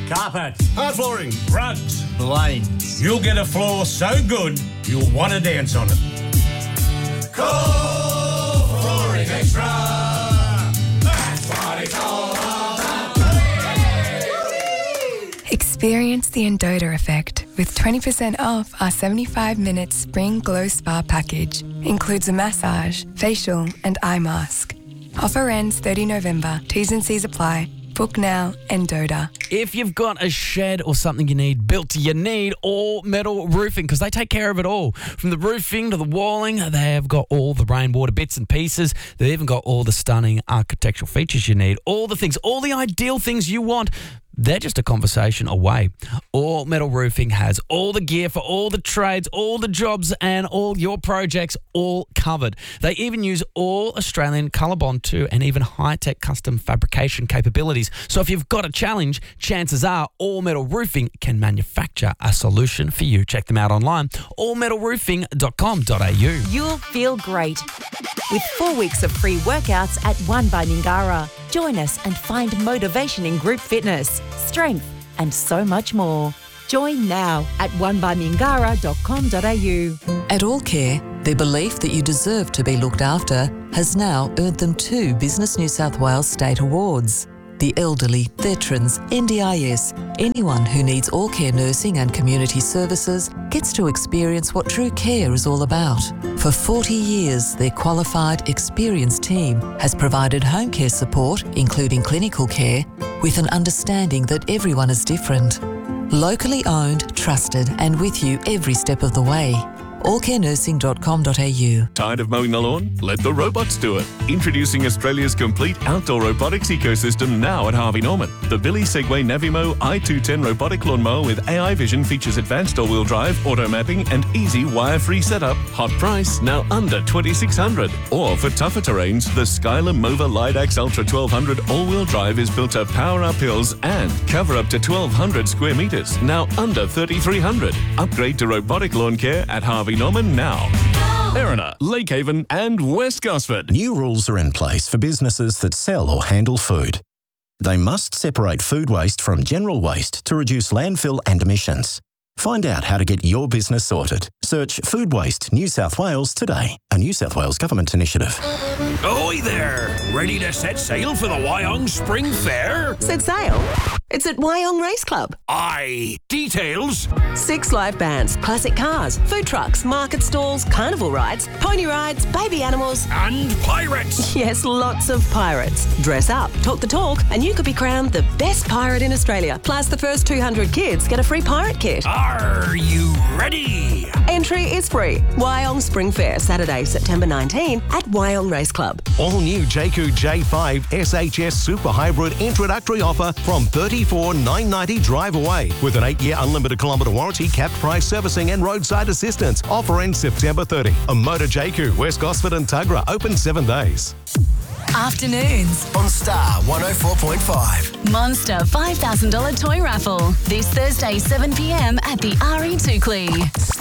Carpet. Hard flooring. Rugs. Blinds. You'll get a floor so good, you'll want to dance on it. Call Flooring Extra. That's what it's all about. Experience the Endota effect with 20% off our 75-minute Spring Glow Spa package. Includes a massage, facial and eye mask. Offer ends 30 November. T's and C's apply. Book now, Endota. If you've got a shed or something you need built, you need All Metal Roofing because they take care of it all. From the roofing to the walling, they have got all the rainwater bits and pieces. They've even got all the stunning architectural features you need. All the things, all the ideal things you want. They're just a conversation away. All Metal Roofing has all the gear for all the trades, all the jobs and all your projects all covered. They even use all Australian ColourBond too and even high-tech custom fabrication capabilities. So if you've got a challenge, chances are All Metal Roofing can manufacture a solution for you. Check them out online, allmetalroofing.com.au. You'll feel great with 4 weeks of free workouts at One by Mingara. Join us and find motivation in group fitness, strength and so much more. Join now at onebymingara.com.au. At All Care, their belief that you deserve to be looked after has now earned them 2 Business New South Wales State Awards. The elderly, veterans, NDIS, anyone who needs all care nursing and community services gets to experience what true care is all about. For 40 years, their qualified, experienced team has provided home care support, including clinical care, with an understanding that everyone is different. Locally owned, trusted, and with you every step of the way. allcarenursing.com.au. Tired of mowing the lawn? Let the robots do it. Introducing Australia's complete outdoor robotics ecosystem now at Harvey Norman. The Billy Segway Navimo i210 robotic lawnmower with AI vision features advanced all-wheel drive, auto mapping and easy wire-free setup. Hot price, now under $2,600. Or for tougher terrains, the Skyler Mova Lidax Ultra 1200 all-wheel drive is built to power up hills and cover up to 1,200 square metres, now under $3,300. Upgrade to robotic lawn care at Harvey Norman now. Erina, Lake Haven and West Gosford. New rules are in place for businesses that sell or handle food. They must separate food waste from general waste to reduce landfill and emissions. Find out how to get your business sorted. Search Food Waste New South Wales today, a New South Wales Government initiative. Ahoy there! Ready to set sail for the Wyong Spring Fair? Set sail? It's at Wyong Race Club. Aye. Details? 6 live bands, classic cars, food trucks, market stalls, carnival rides, pony rides, baby animals. And pirates. Yes, lots of pirates. Dress up, talk the talk, and you could be crowned the best pirate in Australia. Plus, the first 200 kids get a free pirate kit. Are you ready? Entry is free. Wyong Spring Fair, Saturday, September 19 at Wyong Race Club. All new Jayco J5 SHS Super Hybrid introductory offer from $34,990 drive away with an 8-year unlimited kilometre warranty, capped price servicing and roadside assistance. Offer ends September 30. A Motor Jayco, West Gosford and Tuggerah, open 7 days. Afternoons on Star 104.5. Monster $5,000 toy raffle this Thursday 7 p.m. at the RE Tukley.